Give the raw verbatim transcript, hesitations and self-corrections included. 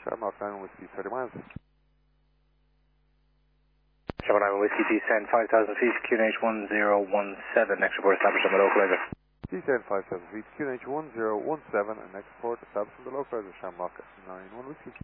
Shamrock nine Whiskey thirty miles. Shamrock nine Whiskey descend five thousand feet, Q N H one zero one seven, next report established on the localizer. Descend five thousand feet, Q N H one zero one seven, and next report established on the localizer, Shamrock nine one Whiskey.